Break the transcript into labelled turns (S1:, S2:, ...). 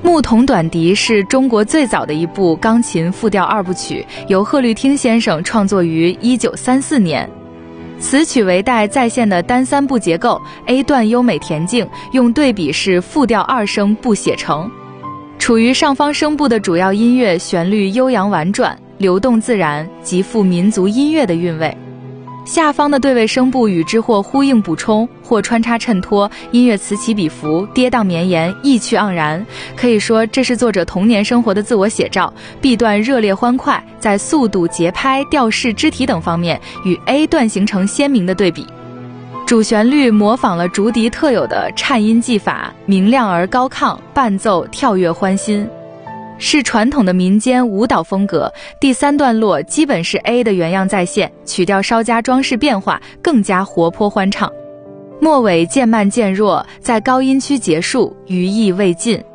S1: 牧童短笛是中国最早的一部钢琴复调二部曲，由贺绿汀先生创作于1934年。此曲为带再现的单三部结构 ，A 段优美恬静，用对比式复调二声部写成。处于上方声部的主要音乐旋律悠扬婉转，流动自然，极富民族音乐的韵味。下方的对位声部与之或呼应补充，或穿插衬托，音乐此起彼伏，跌宕绵延，意趣盎然。可以说这是作者童年生活的自我写照。B 段热烈欢快，在速度、节拍、调式、肢体等方面与 A 段形成鲜明的对比。主旋律模仿了竹笛特有的颤音技法，明亮而高亢，伴奏跳跃欢欣。是传统的民间舞蹈风格，第三段落基本是 A 的原样再现，曲调稍加装饰变化，更加活泼欢畅。末尾渐慢渐弱，在高音区结束，余意未尽。